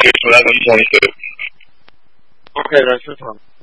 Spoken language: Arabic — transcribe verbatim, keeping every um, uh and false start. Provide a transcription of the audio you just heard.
出来的同学。 OK 的，市场。